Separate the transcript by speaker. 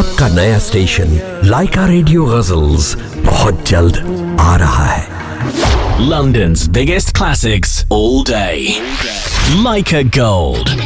Speaker 1: आपका नया स्टेशन लाइका रेडियो गजल्स बहुत जल्द आ रहा है।
Speaker 2: London's biggest classics all day. Leica Gold.